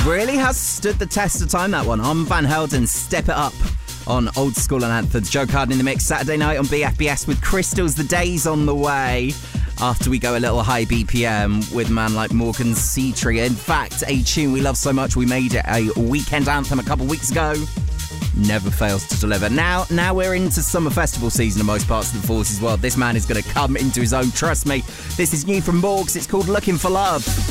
Really has stood the test of time, that one. Armand Van Helden, Step It Up on Old School and Anthems. Joe Carden in the mix Saturday night on BFBS with Crystals. The day's on the way after we go a little high BPM with a man like Morgan Seatree. In fact, a tune we love so much we made it a weekend anthem a couple weeks ago. Never fails to deliver. Now we're into summer festival season in most parts of the Forces world. This man is going to come into his own, trust me. This is new from Morgs. It's called Looking for Love.